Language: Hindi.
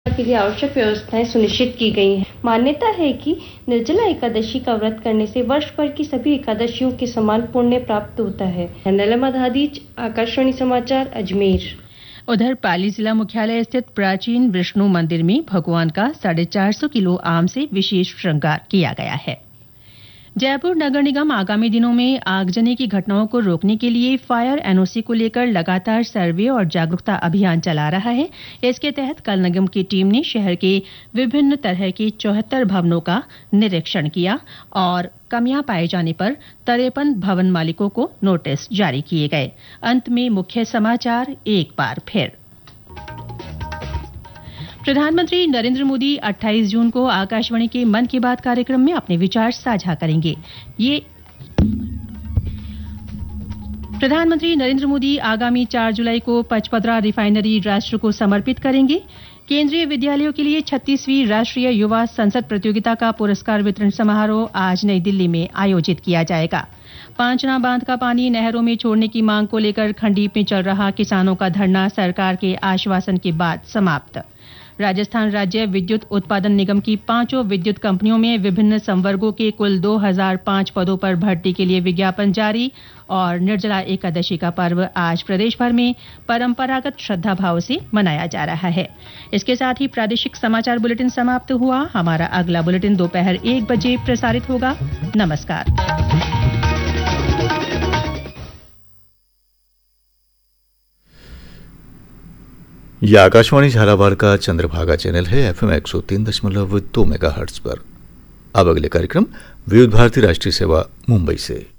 के लिए आवश्यक व्यवस्थाएं सुनिश्चित की गई हैं। मान्यता है कि निर्जला एकादशी का व्रत करने से वर्ष भर की सभी एकादशियों के समान पुण्य प्राप्त होता है। नलमा धादीज, आकाशवाणी समाचार, अजमेर। उधर पाली जिला मुख्यालय स्थित प्राचीन विष्णु मंदिर में भगवान का 450 किलो आम से विशेष श्रृंगार किया गया है। जयपुर नगर निगम आगामी दिनों में आगजनी की घटनाओं को रोकने के लिए फायर एनओसी को लेकर लगातार सर्वे और जागरूकता अभियान चला रहा है। इसके तहत कल निगम की टीम ने शहर के विभिन्न तरह के 74 भवनों का निरीक्षण किया और कमियां पाए जाने पर 53 भवन मालिकों को नोटिस जारी किए गए। अंत में मुख्य समाचार एक बार फिर। प्रधानमंत्री नरेंद्र मोदी 28 जून को आकाशवाणी के मन की बात कार्यक्रम में अपने विचार साझा करेंगे। प्रधानमंत्री नरेंद्र मोदी आगामी 4 जुलाई को पचपदरा रिफाइनरी राष्ट्र को समर्पित करेंगे। केंद्रीय विद्यालयों के लिए 36वीं राष्ट्रीय युवा संसद प्रतियोगिता का पुरस्कार वितरण समारोह आज नई दिल्ली में आयोजित किया जाएगा। पांचना बांध का पानी नहरों में छोड़ने की मांग को लेकर खंडीप में चल रहा किसानों का धरना सरकार के आश्वासन के बाद समाप्त। राजस्थान राज्य विद्युत उत्पादन निगम की 5 विद्युत कंपनियों में विभिन्न संवर्गों के कुल 2005 पदों पर भर्ती के लिए विज्ञापन जारी। और निर्जला एकादशी का पर्व आज प्रदेश भर में परंपरागत श्रद्धा भाव से मनाया जा रहा है। इसके साथ ही प्रादेशिक समाचार बुलेटिन समाप्त हुआ। हमारा अगला बुलेटिन दोपहर 1 बजे प्रसारित होगा। नमस्कार। यह आकाशवाणी झालावाड़ का चंद्रभागा चैनल है FM 103.2 मेगाहर्ट्ज पर। अब अगले कार्यक्रम विविध भारती राष्ट्रीय सेवा मुंबई से।